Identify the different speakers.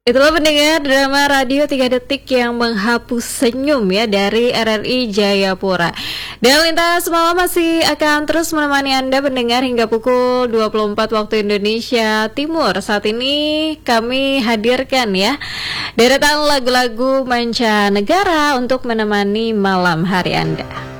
Speaker 1: Itulah pendengar drama radio 3 detik yang menghapus senyum ya dari RRI Jayapura. Dan Lintas Malam masih akan terus menemani Anda pendengar hingga pukul 24 waktu Indonesia Timur. Saat ini kami hadirkan ya deretan lagu-lagu mancanegara untuk menemani malam hari Anda.